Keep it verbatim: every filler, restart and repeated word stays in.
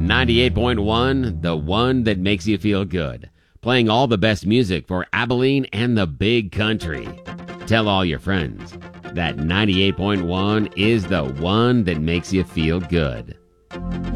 ninety-eight point one, the one that makes you feel good. Playing all the best music for Abilene and the big country. Tell all your friends that ninety-eight point one is the one that makes you feel good.